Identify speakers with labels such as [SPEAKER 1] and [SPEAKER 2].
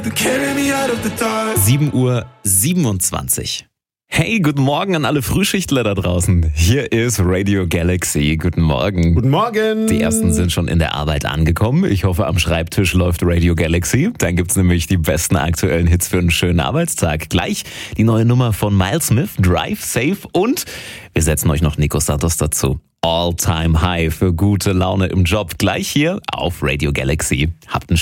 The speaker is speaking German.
[SPEAKER 1] 7:27 Uhr. Hey, guten Morgen an alle Frühschichtler da draußen. Hier ist Radio Galaxy. Guten Morgen.
[SPEAKER 2] Guten Morgen.
[SPEAKER 1] Die ersten sind schon in der Arbeit angekommen. Ich hoffe, am Schreibtisch läuft Radio Galaxy. Dann gibt's nämlich die besten aktuellen Hits für einen schönen Arbeitstag. Gleich die neue Nummer von Miles Smith, Drive Safe, und wir setzen euch noch Nico Santos dazu. All Time High für gute Laune im Job. Gleich hier auf Radio Galaxy. Habt einen